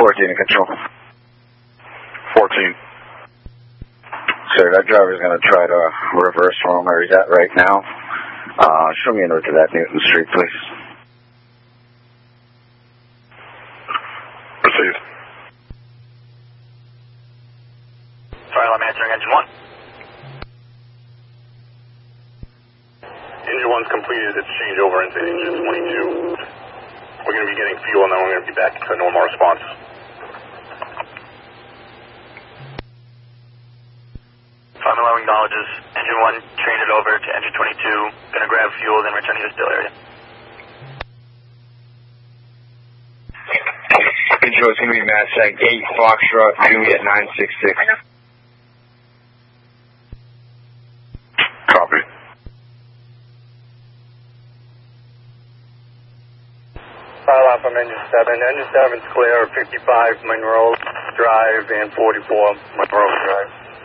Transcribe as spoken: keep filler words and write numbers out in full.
fourteen in control. fourteen. Sir, that driver's going to try to reverse from where he's at right now. Uh, show me a note to that Newton Street, please. Received. Sorry, I'm answering engine one. Engine one's completed its changeover into engine twenty-two. We're going to be getting fuel and then we're going to be back to normal response. Farm Low acknowledges engine one, train it over to engine twenty-two, gonna grab fuel, then return to the still area. Control, it's going to be Massag eight Foxtrot Juliet nine six six. Copy. File out from engine seven. Engine seven's clear, fifty-five Monroe Drive and forty-four Monroe Drive.